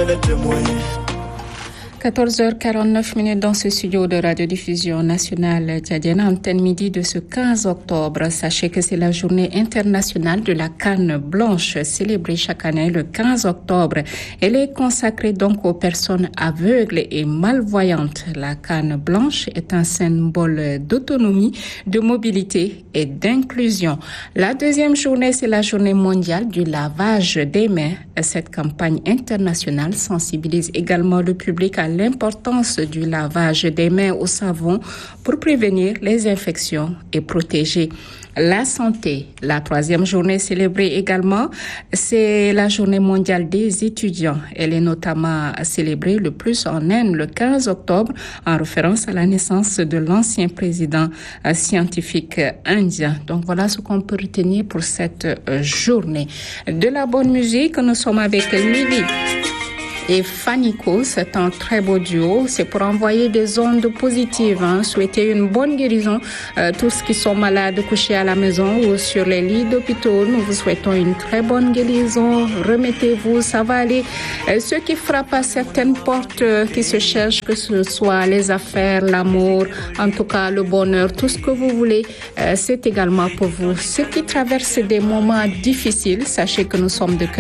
14h49 dans ce studio de radiodiffusion nationale tchadienne, antenne midi de ce 15 octobre. Sachez que c'est la journée internationale de la canne blanche, célébrée chaque année le 15 octobre. Elle est consacrée donc aux personnes aveugles et malvoyantes. La canne blanche est un symbole d'autonomie, de mobilité et d'inclusion. La deuxième journée, c'est la journée mondiale du lavage des mains. Cette campagne internationale sensibilise également le public à l'importance du lavage des mains au savon pour prévenir les infections et protéger la santé. La troisième journée célébrée également, c'est la journée mondiale des étudiants. Elle est notamment célébrée le plus en Inde le 15 octobre en référence à la naissance de l'ancien président scientifique indien. Donc voilà ce qu'on peut retenir pour cette journée. De la bonne musique, nous sommes avec Lily et Fanico, c'est un très beau duo. C'est pour envoyer des ondes positives, souhaiter une bonne guérison. Tous qui sont malades, couchés à la maison ou sur les lits d'hôpitaux, nous vous souhaitons une très bonne guérison. Remettez-vous, ça va aller. Ceux qui frappent à certaines portes, qui se cherchent, que ce soit les affaires, l'amour, en tout cas le bonheur, tout ce que vous voulez, c'est également pour vous. Ceux qui traversent des moments difficiles, sachez que nous sommes de cœur